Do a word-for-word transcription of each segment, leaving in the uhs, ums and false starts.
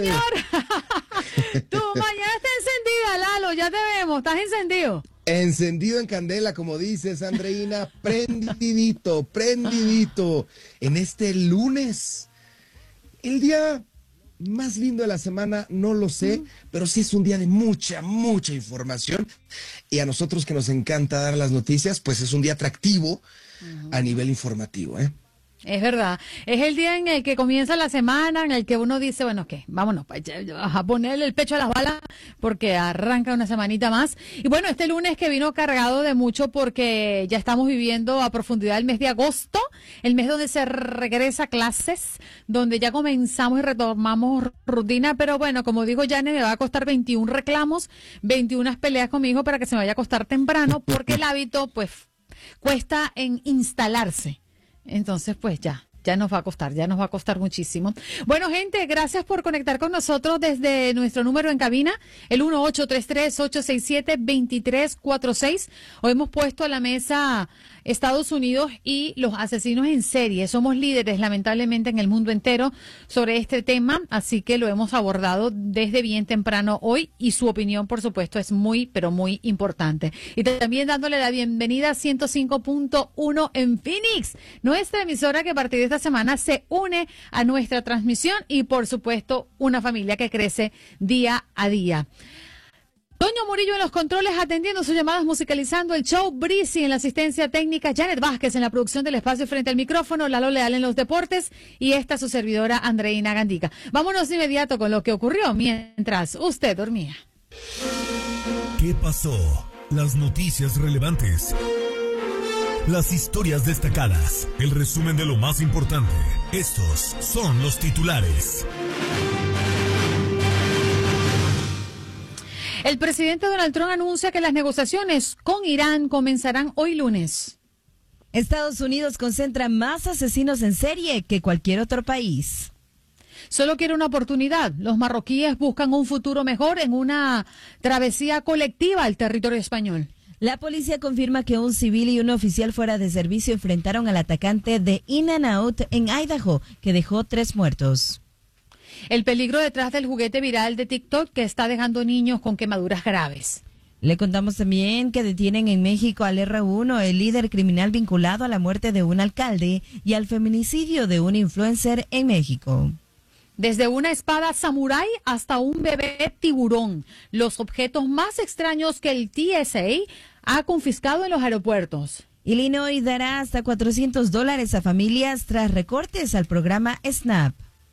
señor. Tu mañana está encendida, Lalo, ya te vemos, estás encendido. Encendido en candela, como dices, Andreina, prendidito, prendidito. En este lunes, el día más lindo de la semana, no lo sé, pero sí es un día de mucha, mucha información. Y a nosotros que nos encanta dar las noticias, pues es un día atractivo uh-huh. a nivel informativo, ¿eh? Es verdad, es el día en el que comienza la semana, en el que uno dice, bueno, ¿qué? Vámonos a ponerle el pecho a las balas porque arranca una semanita más. Y bueno, este lunes que vino cargado de mucho porque ya estamos viviendo a profundidad el mes de agosto, el mes donde se regresa a clases, donde ya comenzamos y retomamos rutina, pero bueno, como digo, Janet, me va a costar veintiún reclamos, veintiuna peleas con mi hijo para que se me vaya a acostar temprano, porque el hábito, pues, cuesta en instalarse. Entonces, pues ya, ya nos va a costar, ya nos va a costar muchísimo. Bueno, gente, gracias por conectar con nosotros desde nuestro número en cabina, el uno ocho tres tres, ocho seis siete, dos tres cuatro seis. Hoy hemos puesto a la mesa Estados Unidos y los asesinos en serie. Somos líderes, lamentablemente, en el mundo entero sobre este tema, así que lo hemos abordado desde bien temprano hoy y su opinión, por supuesto, es muy, pero muy importante. Y también dándole la bienvenida a ciento cinco punto uno en Phoenix, nuestra emisora que a partir de esta semana se une a nuestra transmisión y, por supuesto, una familia que crece día a día. Toño Murillo en los controles atendiendo sus llamadas, musicalizando el show, Brisi en la asistencia técnica, Janet Vázquez en la producción del espacio frente al micrófono, Lalo Leal en los deportes y esta su servidora Andreina Gandica. Vámonos de inmediato con lo que ocurrió mientras usted dormía. ¿Qué pasó? Las noticias relevantes, las historias destacadas, el resumen de lo más importante. Estos son los titulares. El presidente Donald Trump anuncia que las negociaciones con Irán comenzarán hoy lunes. Estados Unidos concentra más asesinos en serie que cualquier otro país. Solo quiere una oportunidad. Los marroquíes buscan un futuro mejor en una travesía colectiva al territorio español. La policía confirma que un civil y un oficial fuera de servicio enfrentaron al atacante de In-N-Out en Idaho, que dejó tres muertos. El peligro detrás del juguete viral de TikTok que está dejando niños con quemaduras graves. Le contamos también que detienen en México al erre uno, el líder criminal vinculado a la muerte de un alcalde y al feminicidio de un influencer en México. Desde una espada samurái hasta un bebé tiburón, los objetos más extraños que el T S A ha confiscado en los aeropuertos. Illinois dará hasta cuatrocientos dólares a familias tras recortes al programa SNAP.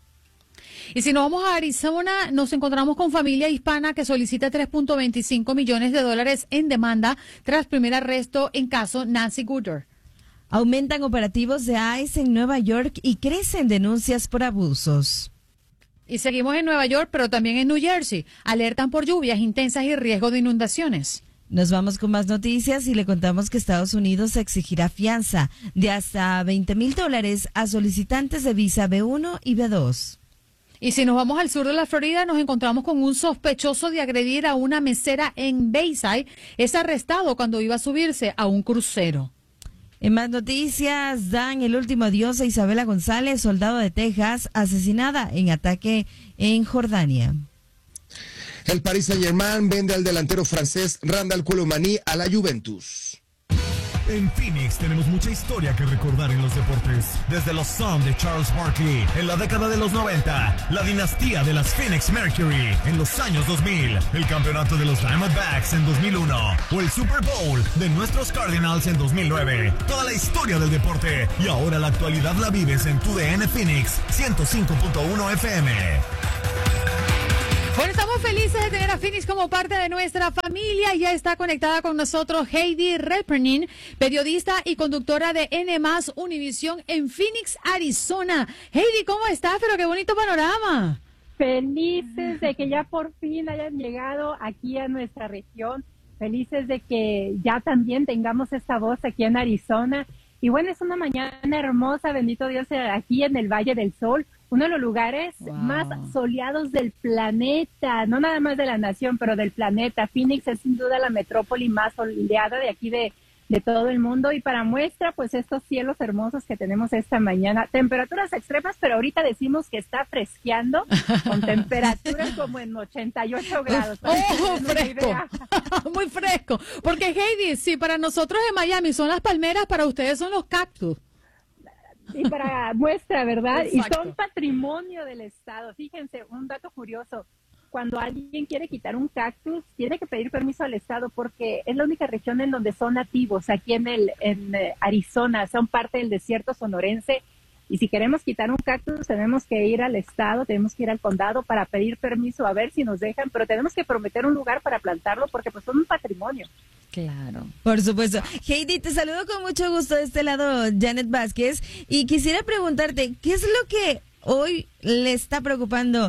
Y si nos vamos a Arizona, nos encontramos con familia hispana que solicita tres punto veinticinco millones de dólares en demanda tras primer arresto en caso Nancy Gooder. Aumentan operativos de ICE en Nueva York y crecen denuncias por abusos. Y seguimos en Nueva York, pero también en New Jersey. Alertan por lluvias intensas y riesgo de inundaciones. Nos vamos con más noticias y le contamos que Estados Unidos exigirá fianza de hasta veinte mil dólares a solicitantes de visa B uno y B dos. Y si nos vamos al sur de la Florida, nos encontramos con un sospechoso de agredir a una mesera en Bayside. Es arrestado cuando iba a subirse a un crucero. En más noticias, dan el último adiós a Isabela González, soldado de Texas, asesinada en ataque en Jordania. El Paris Saint-Germain vende al delantero francés Randal Colomani a la Juventus. En Phoenix tenemos mucha historia que recordar en los deportes. Desde los Suns de Charles Barkley en la década de los noventa, la dinastía de las Phoenix Mercury en los años dos mil, el campeonato de los Diamondbacks en dos mil uno o el Super Bowl de nuestros Cardinals en dos mil nueve. Toda la historia del deporte y ahora la actualidad la vives en tu D N Phoenix ciento cinco punto uno F M. Bueno, estamos felices de tener a Phoenix como parte de nuestra familia. Ya está conectada con nosotros Heidi Relpernin, periodista y conductora de N más Univisión en Phoenix, Arizona. Heidi, ¿cómo estás? Pero qué bonito panorama. Felices de que ya por fin hayan llegado aquí a nuestra región. Felices de que ya también tengamos esta voz aquí en Arizona. Y bueno, es una mañana hermosa, bendito Dios, aquí en el Valle del Sol. Uno de los lugares wow. más soleados del planeta, no nada más de la nación, pero del planeta. Phoenix es sin duda la metrópoli más soleada de aquí de, de todo el mundo. Y para muestra, pues estos cielos hermosos que tenemos esta mañana, temperaturas extremas, pero ahorita decimos que está fresqueando con temperaturas como en ochenta y ocho grados. ¡Oh, fresco! Muy fresco. Porque Heidi, si para nosotros en Miami son las palmeras, para ustedes son los cactus. Y para muestra, ¿verdad? Exacto. Y son patrimonio del estado. Fíjense, un dato curioso. Cuando alguien quiere quitar un cactus, tiene que pedir permiso al estado porque es la única región en donde son nativos. Aquí en el en Arizona son parte del desierto sonorense y si queremos quitar un cactus tenemos que ir al estado, tenemos que ir al condado para pedir permiso a ver si nos dejan, pero tenemos que prometer un lugar para plantarlo porque pues son un patrimonio. Claro. Por supuesto. Heidi, te saludo con mucho gusto de este lado, Janet Vázquez, y quisiera preguntarte, ¿qué es lo que hoy le está preocupando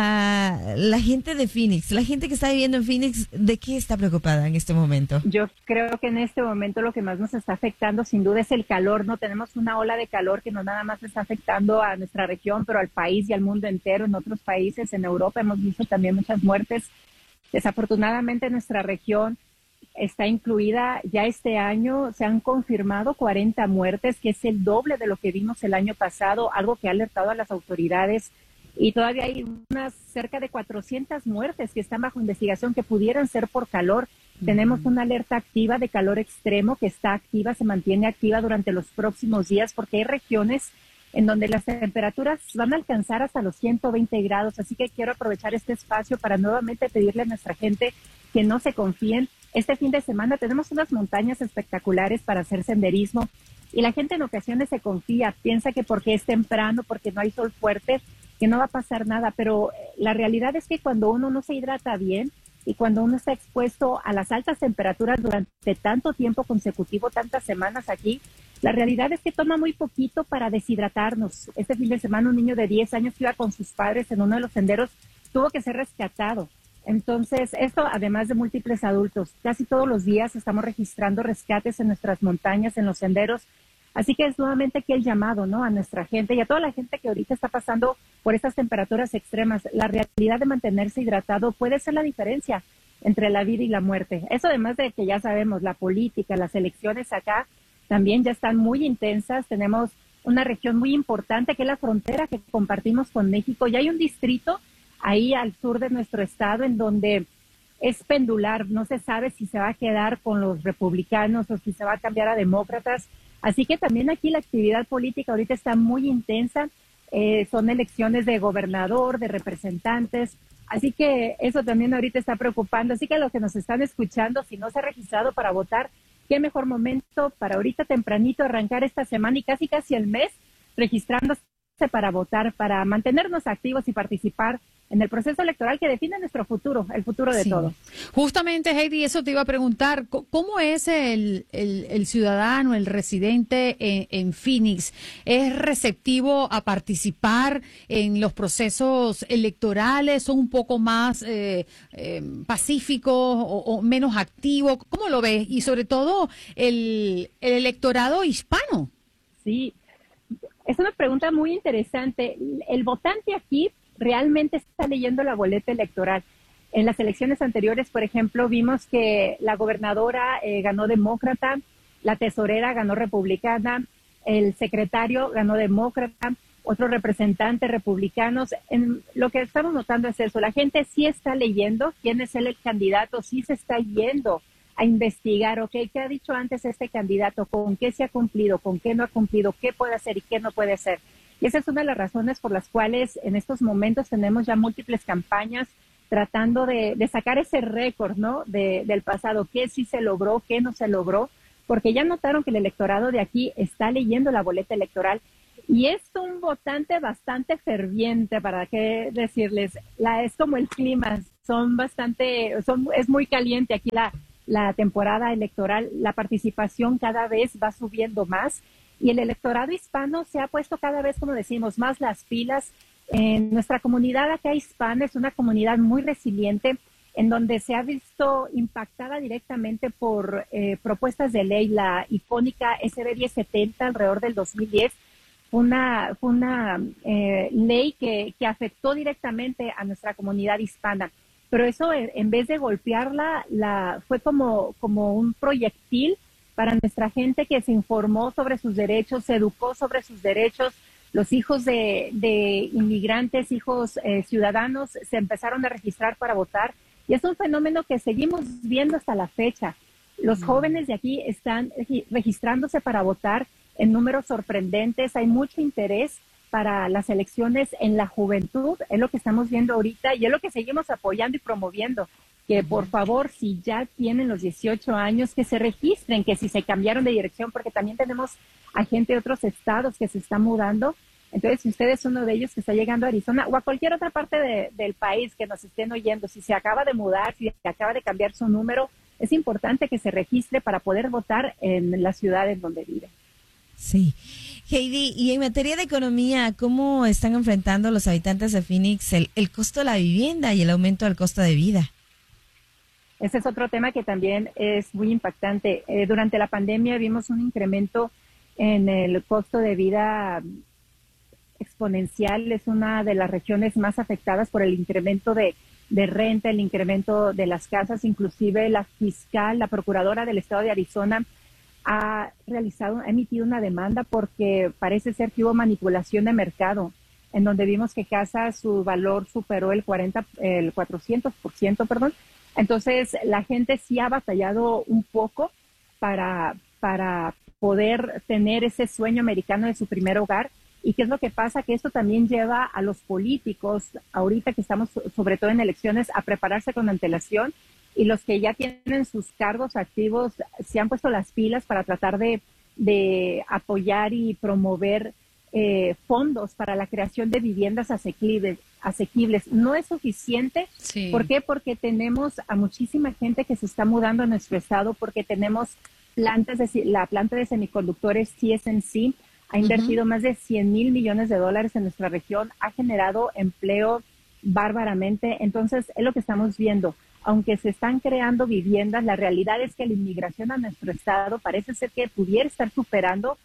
a la gente de Phoenix? La gente que está viviendo en Phoenix, ¿de qué está preocupada en este momento? Yo creo que en este momento lo que más nos está afectando sin duda es el calor, ¿no? Tenemos una ola de calor que no nada más está afectando a nuestra región, pero al país y al mundo entero. En otros países, en Europa, hemos visto también muchas muertes. Desafortunadamente, nuestra región está incluida ya este año, se han confirmado cuarenta muertes, que es el doble de lo que vimos el año pasado, algo que ha alertado a las autoridades, y todavía hay unas cerca de cuatrocientas muertes que están bajo investigación que pudieran ser por calor. Mm. Tenemos una alerta activa de calor extremo que está activa, se mantiene activa durante los próximos días porque hay regiones en donde las temperaturas van a alcanzar hasta los ciento veinte grados, así que quiero aprovechar este espacio para nuevamente pedirle a nuestra gente que no se confíen. Este fin de semana tenemos unas montañas espectaculares para hacer senderismo y la gente en ocasiones se confía, piensa que porque es temprano, porque no hay sol fuerte, que no va a pasar nada, pero la realidad es que cuando uno no se hidrata bien y cuando uno está expuesto a las altas temperaturas durante tanto tiempo consecutivo, tantas semanas aquí, la realidad es que toma muy poquito para deshidratarnos. Este fin de semana un niño de diez años que iba con sus padres en uno de los senderos tuvo que ser rescatado. Entonces, esto además de múltiples adultos, casi todos los días estamos registrando rescates en nuestras montañas, en los senderos. Así que es nuevamente aquí el llamado, ¿no?, a nuestra gente y a toda la gente que ahorita está pasando por estas temperaturas extremas. La realidad de mantenerse hidratado puede ser la diferencia entre la vida y la muerte. Eso además de que ya sabemos, la política, las elecciones acá también ya están muy intensas. Tenemos una región muy importante que es la frontera que compartimos con México. Y hay un distrito ahí al sur de nuestro estado en donde es pendular, no se sabe si se va a quedar con los republicanos o si se va a cambiar a demócratas, así que también aquí la actividad política ahorita está muy intensa, eh, son elecciones de gobernador, de representantes, así que eso también ahorita está preocupando, así que los que nos están escuchando, si no se ha registrado para votar, qué mejor momento para ahorita tempranito arrancar esta semana y casi casi el mes registrándose para votar, para mantenernos activos y participar en el proceso electoral que define nuestro futuro, el futuro de sí. todos. Justamente, Heidi, eso te iba a preguntar, ¿cómo es el, el, el ciudadano, el residente en, en Phoenix? ¿Es receptivo a participar en los procesos electorales? ¿Son un poco más eh, eh, pacíficos o, o menos activos? ¿Cómo lo ves? Y sobre todo, el, el electorado hispano. Sí, es una pregunta muy interesante. El votante aquí realmente está leyendo la boleta electoral. En las elecciones anteriores, por ejemplo, vimos que la gobernadora eh, ganó demócrata, la tesorera ganó republicana, el secretario ganó demócrata, otros representantes republicanos. En, lo que estamos notando es eso, la gente sí está leyendo quién es el candidato, sí se está yendo a investigar, ok, ¿qué ha dicho antes este candidato? ¿Con qué se ha cumplido? ¿Con qué no ha cumplido? ¿Qué puede hacer y qué no puede hacer? Y esa es una de las razones por las cuales en estos momentos tenemos ya múltiples campañas tratando de, de sacar ese récord, ¿no?, de, del pasado, qué sí se logró, qué no se logró, porque ya notaron que el electorado de aquí está leyendo la boleta electoral y es un votante bastante ferviente, para qué decirles, la, es como el clima, son bastante, son, es muy caliente aquí la, la temporada electoral, la participación cada vez va subiendo más. Y el electorado hispano se ha puesto cada vez, como decimos, más las pilas. En nuestra comunidad acá hispana es una comunidad muy resiliente, en donde se ha visto impactada directamente por eh, propuestas de ley. La icónica S B diez setenta alrededor del dos mil diez fue una, fue una eh, ley que, que afectó directamente a nuestra comunidad hispana. Pero eso, en vez de golpearla, la, fue como, como un proyectil para nuestra gente que se informó sobre sus derechos, se educó sobre sus derechos. Los hijos de, de inmigrantes, hijos eh, ciudadanos, se empezaron a registrar para votar. Y es un fenómeno que seguimos viendo hasta la fecha. Los jóvenes de aquí están registrándose para votar en números sorprendentes. Hay mucho interés para las elecciones en la juventud. Es lo que estamos viendo ahorita y es lo que seguimos apoyando y promoviendo. Que por favor, si ya tienen los dieciocho años, que se registren, que si se cambiaron de dirección, porque también tenemos a gente de otros estados que se está mudando. Entonces, si usted es uno de ellos que está llegando a Arizona o a cualquier otra parte de, del país que nos estén oyendo, si se acaba de mudar, si se acaba de cambiar su número, es importante que se registre para poder votar en la ciudad en donde vive. Sí. Heidi, y en materia de economía, ¿cómo están enfrentando los habitantes de Phoenix el, el costo de la vivienda y el aumento del costo de vida? Ese es otro tema que también es muy impactante. Eh, durante la pandemia vimos un incremento en el costo de vida exponencial. Es una de las regiones más afectadas por el incremento de, de renta, el incremento de las casas. Inclusive la fiscal, la procuradora del estado de Arizona ha realizado, ha emitido una demanda porque parece ser que hubo manipulación de mercado, en donde vimos que casas, su valor superó el cuarenta, el cuatrocientos por ciento, perdón. Entonces, la gente sí ha batallado un poco para, para poder tener ese sueño americano de su primer hogar. ¿Y qué es lo que pasa? Que esto también lleva a los políticos, ahorita que estamos sobre todo en elecciones, a prepararse con antelación. Y los que ya tienen sus cargos activos se han puesto las pilas para tratar de, de apoyar y promover eh, fondos para la creación de viviendas asequibles. asequibles. No es suficiente. Sí. ¿Por qué? Porque tenemos a muchísima gente que se está mudando a nuestro estado, porque tenemos plantas de, la planta de semiconductores T S M C ha invertido uh-huh. más de cien mil millones de dólares en nuestra región, ha generado empleo bárbaramente. Entonces, es lo que estamos viendo. Aunque se están creando viviendas, la realidad es que la inmigración a nuestro estado parece ser que pudiera estar superando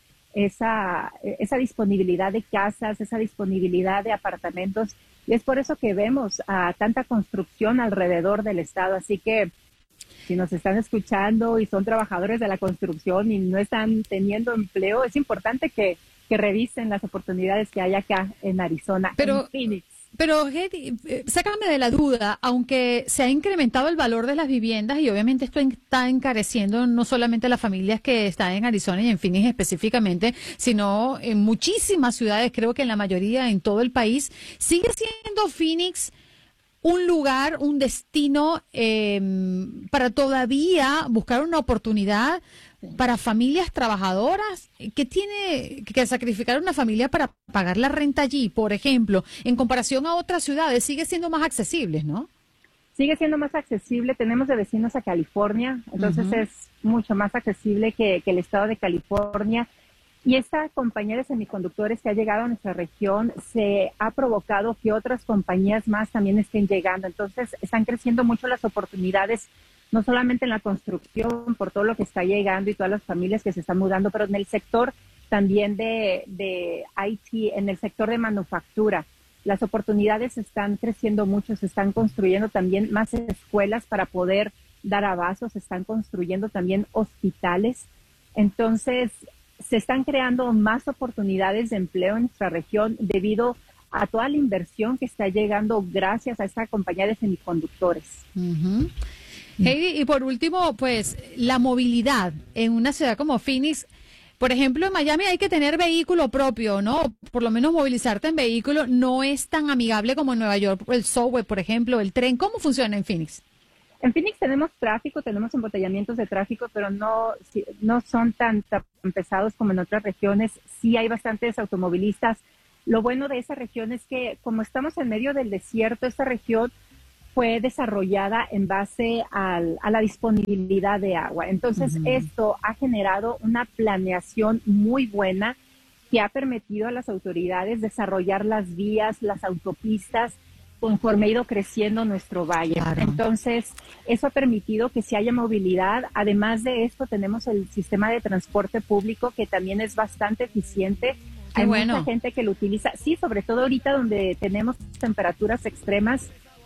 esa, esa disponibilidad de casas, esa disponibilidad de apartamentos. Y es por eso que vemos a tanta construcción alrededor del estado. Así que si nos están escuchando y son trabajadores de la construcción y no están teniendo empleo, es importante que, que revisen las oportunidades que hay acá en Arizona, Pero, en Phoenix. Pero, Heidi, eh, sácame de la duda, aunque se ha incrementado el valor de las viviendas y obviamente esto está encareciendo no solamente a las familias que están en Arizona y en Phoenix específicamente, sino en muchísimas ciudades, creo que en la mayoría en todo el país, ¿sigue siendo Phoenix un lugar, un destino eh, para todavía buscar una oportunidad para familias trabajadoras que tiene que sacrificar una familia para pagar la renta allí, por ejemplo, en comparación a otras ciudades, sigue siendo más accesible, ¿no? Sigue siendo más accesible. Tenemos de vecinos a California, entonces uh-huh. es mucho más accesible que, que el estado de California. Y esta compañía de semiconductores que ha llegado a nuestra región se ha provocado que otras compañías más también estén llegando. Entonces, están creciendo mucho las oportunidades, no solamente en la construcción, por todo lo que está llegando y todas las familias que se están mudando, pero en el sector también de, de I T, en el sector de manufactura. Las oportunidades están creciendo mucho, se están construyendo también más escuelas para poder dar abasto, se están construyendo también hospitales. Entonces, se están creando más oportunidades de empleo en nuestra región debido a toda la inversión que está llegando gracias a esta compañía de semiconductores. Uh-huh. Heidi, y por último, pues la movilidad en una ciudad como Phoenix. Por ejemplo, en Miami hay que tener vehículo propio, ¿no? Por lo menos movilizarte en vehículo no es tan amigable como en Nueva York. El subway, por ejemplo, el tren. ¿Cómo funciona en Phoenix? En Phoenix tenemos tráfico, tenemos embotellamientos de tráfico, pero no, no son tan, tan pesados como en otras regiones. Sí hay bastantes automovilistas. Lo bueno de esa región es que como estamos en medio del desierto, esta región fue desarrollada en base al, a la disponibilidad de agua. Entonces, uh-huh. esto ha generado una planeación muy buena que ha permitido a las autoridades desarrollar las vías, las autopistas, conforme ha ido creciendo nuestro valle. Claro. Entonces, eso ha permitido que se haya movilidad. Además de esto, tenemos el sistema de transporte público que también es bastante eficiente. Qué Hay bueno. mucha gente que lo utiliza. Sí, sobre todo ahorita donde tenemos temperaturas extremas,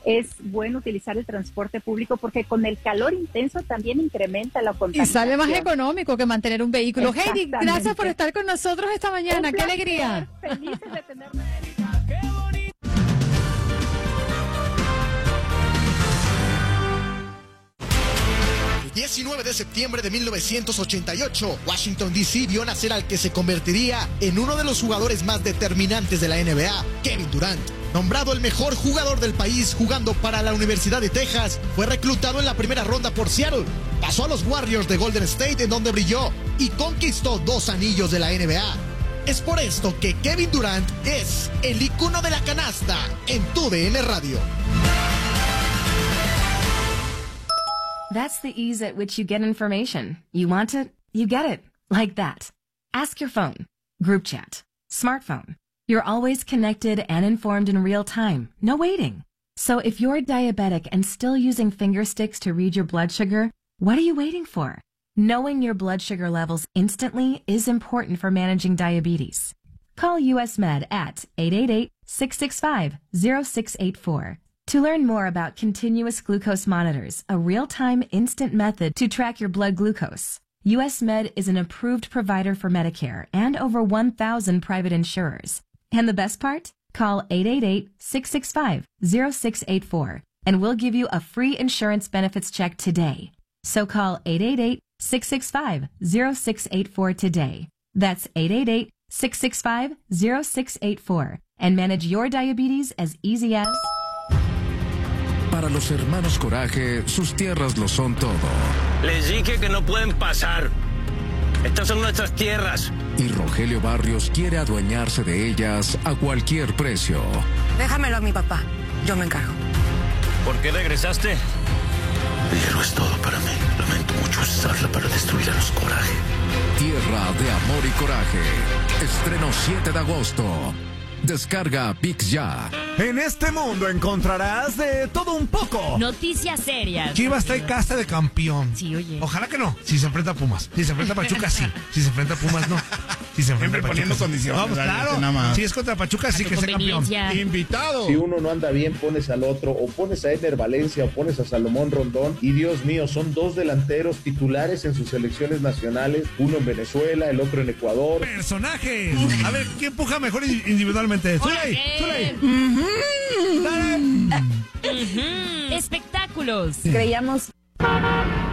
es bueno utilizar el transporte público porque con el calor intenso también incrementa la Y contaminación. sale más económico que mantener un vehículo. Heidi, Exactamente. gracias por estar con nosotros esta mañana. Un ¡Qué placer, alegría! Felices de tenerla. diecinueve de septiembre de mil novecientos ochenta y ocho, Washington D C vio nacer al que se convertiría en uno de los jugadores más determinantes de la N B A, Kevin Durant. Nombrado el mejor jugador del país jugando para la Universidad de Texas, fue reclutado en la primera ronda por Seattle. Pasó a los Warriors de Golden State, en donde brilló y conquistó dos anillos de la N B A. Es por esto que Kevin Durant es el ícono de la canasta en tu D N Radio. That's the ease at which you get information. You want it, you get it. Like that. Ask your phone. Group chat. Smartphone. You're always connected and informed in real time. No waiting. So if you're diabetic and still using finger sticks to read your blood sugar, what are you waiting for? Knowing your blood sugar levels instantly is important for managing diabetes. Call U S Med at eight eight eight, six six five, zero six eight four. To learn more about continuous glucose monitors, a real-time instant method to track your blood glucose, U S Med is an approved provider for Medicare and over one thousand private insurers. And the best part? Call eight eight eight, six six five, zero six eight four and we'll give you a free insurance benefits check today. So call eight eight eight, six six five, zero six eight four today. That's eight eight eight, six six five, zero six eight four and manage your diabetes as easy as... Para los hermanos Coraje, sus tierras lo son todo. Les dije que no pueden pasar. Estas son nuestras tierras. Y Rogelio Barrios quiere adueñarse de ellas a cualquier precio. Déjamelo a mi papá. Yo me encargo. ¿Por qué regresaste? El hierro es todo para mí. Lamento mucho usarla para destruir a los Coraje. Tierra de amor y coraje. Estreno siete de agosto. Descarga Pix ya. En este mundo encontrarás de todo un poco. Noticias serias. Chivas está en casa de campeón. Sí, oye. Ojalá que no. Si se enfrenta a Pumas. Si se enfrenta a Pachuca, sí. Si se enfrenta a Pumas, no. Si se enfrenta a Pachuca, poniendo sí. condiciones. Vamos, claro. Nada más. Si es contra Pachuca, sí que sea campeón. Invitado. Si uno no anda bien, pones al otro, o pones a Eder Valencia, o pones a Salomón Rondón, y Dios mío, son dos delanteros titulares en sus selecciones nacionales, uno en Venezuela, el otro en Ecuador. Personajes. A ver, ¿quién empuja mejor individualmente? Zulay, Zulay. Uh-huh. Uh-huh. Espectáculos. Creíamos